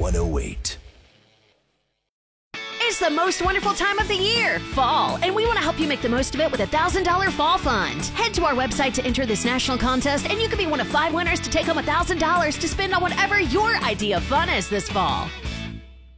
108. It's the most wonderful time of the year, fall, and we want to help you make the most of it with a $1,000 fall fund. Head to our website to enter this national contest, and you could be one of 5 winners to take home $1,000 to spend on whatever your idea of fun is this fall.